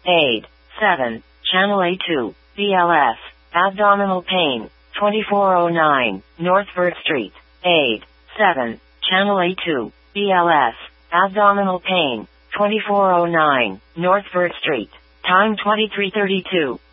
Aid. 7. Channel A2, BLS. Abdominal pain. 2409, North Burt Street. Aid. 7. Channel A2, BLS. Abdominal pain. 2409, North Burt Street. Time 23:32.